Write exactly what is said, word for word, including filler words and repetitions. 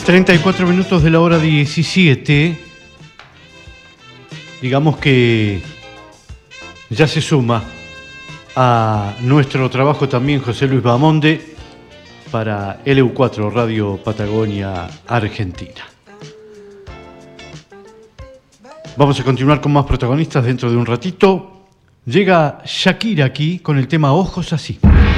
treinta y cuatro minutos de la hora diecisiete. Digamos que ya se suma a nuestro trabajo también José Luis Bamonde para L U cuatro Radio Patagonia Argentina. Vamos a continuar con más protagonistas dentro de un ratito. Llega Shakira aquí con el tema Ojos Así.